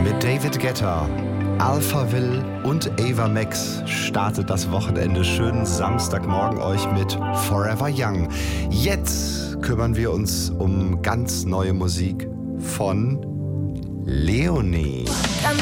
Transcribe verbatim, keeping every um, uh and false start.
Mit David Guetta, Alphaville und Ava Max startet das Wochenende. Schönen Samstagmorgen euch mit Forever Young. Jetzt kümmern wir uns um ganz neue Musik von Leonie.